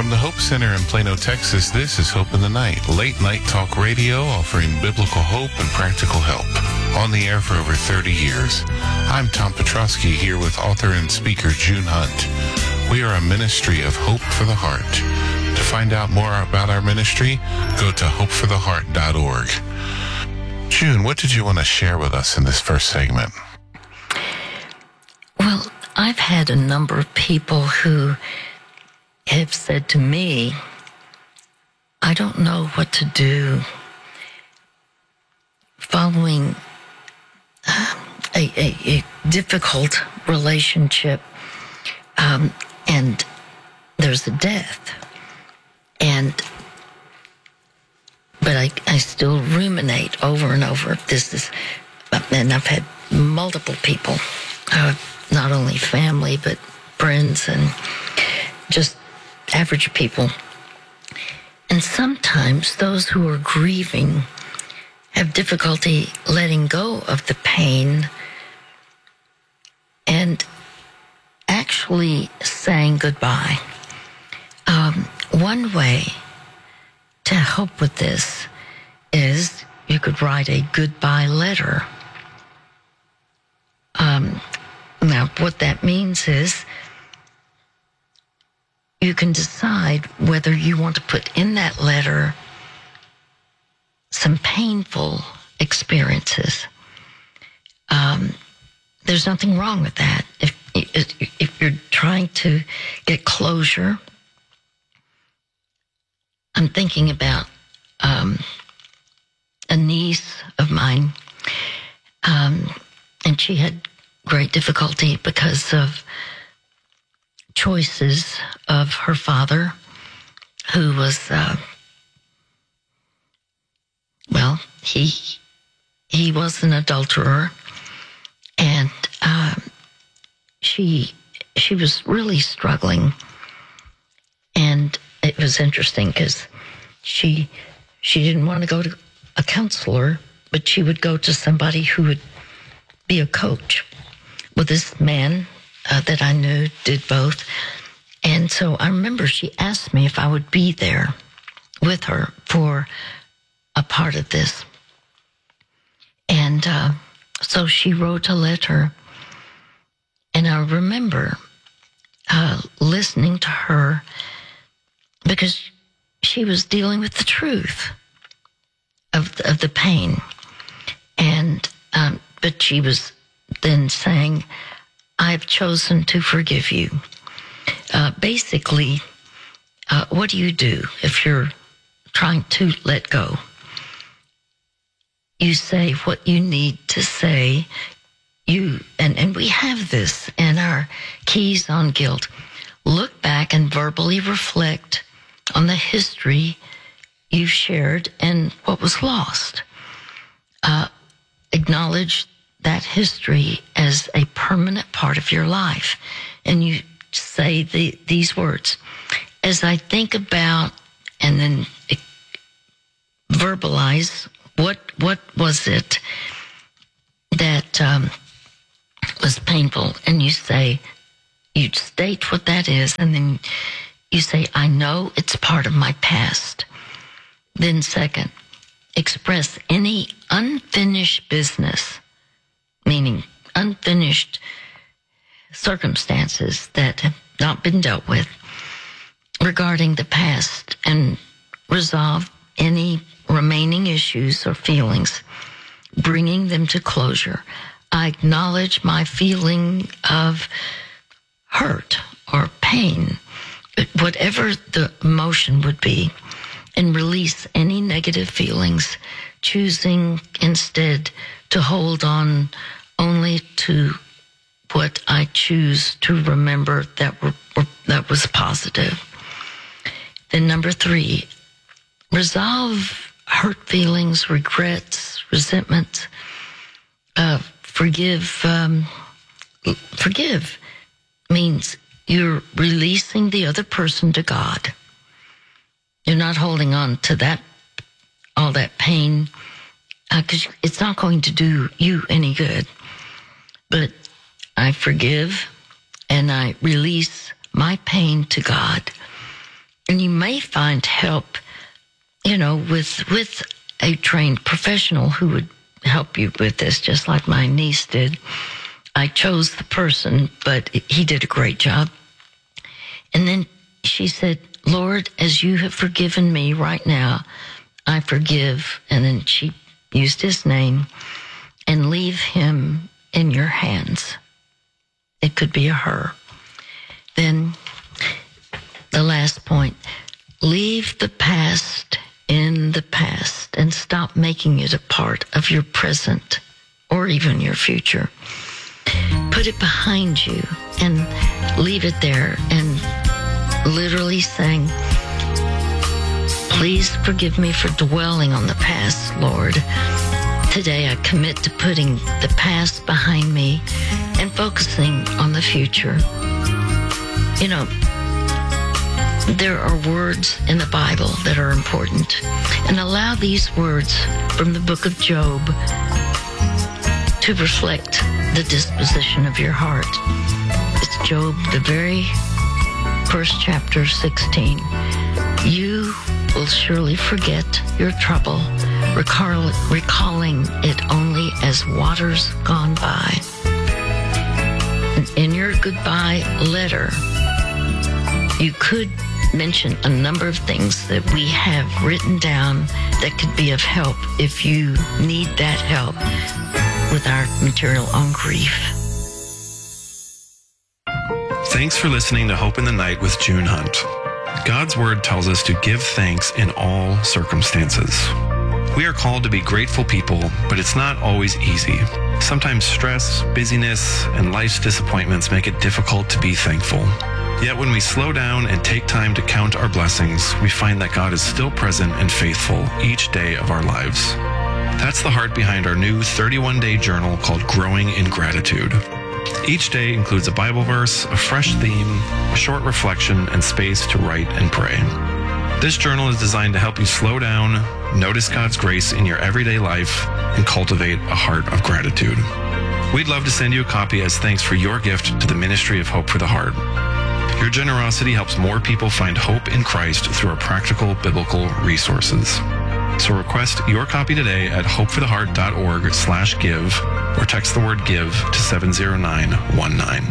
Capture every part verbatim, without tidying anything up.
From the Hope Center in Plano, Texas, this is Hope in the Night, late night talk radio offering biblical hope and practical help. On the air for over thirty years. I'm Tom Petrosky here with author and speaker June Hunt. We are a ministry of hope for the heart. To find out more about our ministry, go to hope for the heart dot org. June, what did you want to share with us in this first segment? Well, I've had a number of people who have said to me, I don't know what to do following uh, a, a, a difficult relationship, um, and there's a death. And, but I, I still ruminate over and over. This is, and I've had multiple people, uh, not only family, but friends and just average people. And sometimes those who are grieving have difficulty letting go of the pain and actually saying goodbye. Um, one way to help with this is you could write a goodbye letter. Um, now, what that means is you can decide whether you want to put in that letter some painful experiences. Um, there's nothing wrong with that. If, if if you're trying to get closure, I'm thinking about um, a niece of mine, um, and she had great difficulty because of choices of her father, who was, uh, well, he he was an adulterer, and uh, she she was really struggling. And it was interesting because she she didn't want to go to a counselor, but she would go to somebody who would be a coach. Well, this man uh, that I knew did both. And so I remember she asked me if I would be there with her for a part of this. And uh, so she wrote a letter. And I remember uh, listening to her because she was dealing with the truth of the, of the pain. And, um, but she was then saying, I've chosen to forgive you. Uh, basically, uh, what do you do if you're trying to let go? You say what you need to say. You and, and we have this in our Keys on Guilt. Look back and verbally reflect on the history you've shared and what was lost. Uh, acknowledge that history as a permanent part of your life. And you say the, these words, as I think about, and then verbalize what what was it that um, was painful. And you say, you state what that is, and then you say, I know it's part of my past. Then second, express any unfinished business, meaning unfinished circumstances that have not been dealt with regarding the past, and resolve any remaining issues or feelings, bringing them to closure. I acknowledge my feeling of hurt or pain, whatever the emotion would be, and release any negative feelings, choosing instead to hold on only to what I choose to remember that were, were that was positive. Then number three, resolve hurt feelings, regrets, resentments. Uh, forgive. Um, forgive means you're releasing the other person to God. You're not holding on to that, all that pain, because uh, it's not going to do you any good. But I forgive and I release my pain to God. And you may find help, you know, with with a trained professional who would help you with this, just like my niece did. I chose the person, but he did a great job. And then she said, Lord, as you have forgiven me right now, I forgive. And then she used his name, and leave him in your hands. It could be a her. Then the last point, leave the past in the past and stop making it a part of your present or even your future. Put it behind you and leave it there, and literally saying, please forgive me for dwelling on the past, Lord. Today I commit to putting the past behind me and focusing on the future. You know, there are words in the Bible that are important, and allow these words from the book of Job to reflect the disposition of your heart. It's Job, the very first chapter, sixteen. You will surely forget your trouble, recall, recalling it only as waters gone by. In your goodbye letter, you could mention a number of things that we have written down that could be of help if you need that help with our material on grief. Thanks for listening to Hope in the Night with June Hunt. God's Word tells us to give thanks in all circumstances. We are called to be grateful people, but it's not always easy. Sometimes stress, busyness, and life's disappointments make it difficult to be thankful. Yet when we slow down and take time to count our blessings, we find that God is still present and faithful each day of our lives. That's the heart behind our new thirty-one day journal called Growing in Gratitude. Each day includes a Bible verse, a fresh theme, a short reflection, and space to write and pray. This journal is designed to help you slow down, notice God's grace in your everyday life, and cultivate a heart of gratitude. We'd love to send you a copy as thanks for your gift to the Ministry of Hope for the Heart. Your generosity helps more people find hope in Christ through our practical biblical resources. So request your copy today at hopefortheheart.org slash give or text the word give to seven zero nine one nine.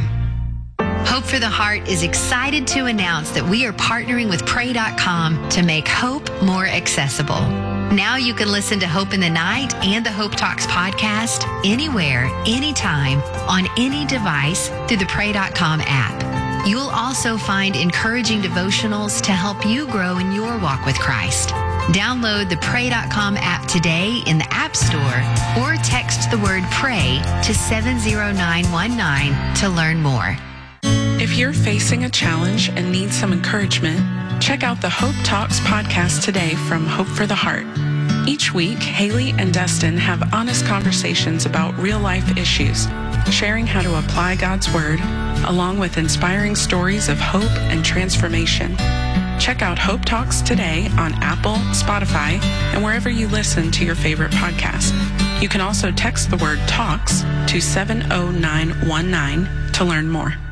Hope for the Heart is excited to announce that we are partnering with pray dot com to make hope more accessible. Now you can listen to Hope in the Night and the Hope Talks podcast anywhere, anytime, on any device through the pray dot com app. You'll also find encouraging devotionals to help you grow in your walk with Christ. Download the pray dot com app today in the App Store or text the word PRAY to seven zero nine one nine to learn more. If you're facing a challenge and need some encouragement, check out the Hope Talks podcast today from Hope for the Heart. Each week, Haley and Dustin have honest conversations about real-life issues, sharing how to apply God's Word, along with inspiring stories of hope and transformation. Check out Hope Talks today on Apple, Spotify, and wherever you listen to your favorite podcast. You can also text the word TALKS to seven zero nine one nine to learn more.